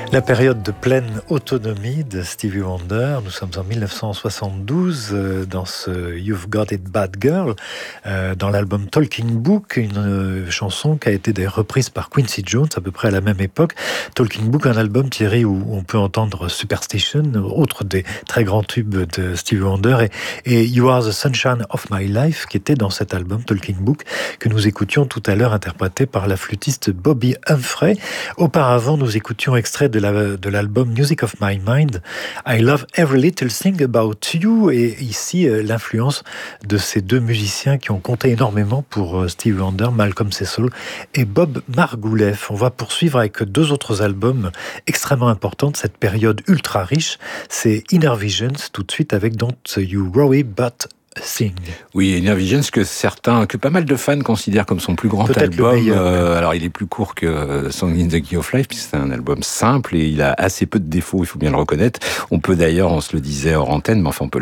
La période de pleine autonomie de Stevie Wonder. Nous sommes en 1972 dans ce You've Got It Bad Girl, dans l'album Talking Book, une chanson qui a été d'ailleurs reprise par Quincy Jones à peu près à la même époque. Talking Book, un album, Thierry, où on peut entendre Superstition, autre des très grands tubes de Stevie Wonder, et You Are the Sunshine of My Life, qui était dans cet album Talking Book, que nous écoutions tout à l'heure, interprété par la flûtiste Bobby Humphrey. Auparavant, nous écoutions extrait de l'album Music of My Mind, I Love Every Little Thing About You, et ici l'influence de ces deux musiciens qui ont compté énormément pour Stevie Wonder, Malcolm Cecil et Bob Margouleff. On va poursuivre avec deux autres albums extrêmement importants de cette période ultra riche. C'est Inner Visions, tout de suite avec Don't You Worry But Sing. Oui, Inner Visions que pas mal de fans considèrent comme son plus grand album. Alors il est plus court que Song in the Key of Life, puisque c'est un album simple et il a assez peu de défauts, il faut bien le reconnaître. On peut d'ailleurs, on se le disait hors antenne, mais enfin on peut